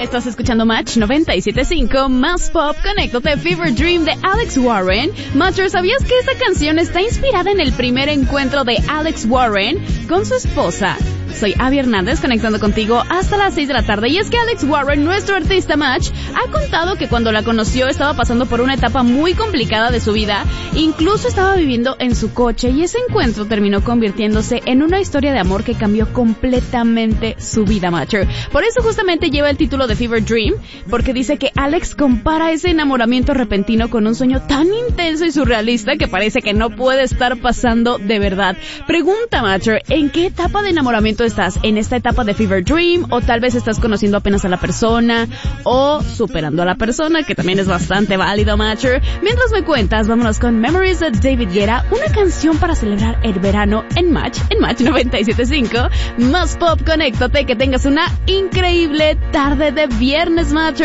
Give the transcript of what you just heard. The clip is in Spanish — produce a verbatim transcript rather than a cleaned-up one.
Estás escuchando Match noventa y siete punto cinco, más pop, conéctate, Fever Dream de Alex Warren. Matcher, ¿sabías que esta canción está inspirada en el primer encuentro de Alex Warren con su esposa? Soy Abby Hernández, conectando contigo hasta las seis de la tarde. Y es que Alex Warren, nuestro artista Match, ha contado que cuando la conoció estaba pasando por una etapa muy complicada de su vida. Incluso estaba viviendo en su coche y ese encuentro terminó convirtiéndose en una historia de amor que cambió completamente su vida, Matcher. Por eso justamente lleva el título de Fever Dream, porque dice que Alex compara ese enamoramiento repentino con un sueño tan intenso y surrealista que parece que no puede estar pasando de verdad. Pregunta, Matcher, ¿en qué etapa de enamoramiento estás? ¿En esta etapa de Fever Dream? ¿O tal vez estás conociendo apenas a la persona? ¿O superando a la persona? Que también es bastante válido, Matcher. Mientras me cuentas, vámonos con Memories de David Guetta, una canción para celebrar el verano en Match, en Match noventa y siete punto cinco. Más pop, conéctate, que tengas una increíble tarde de viernes, Matcher.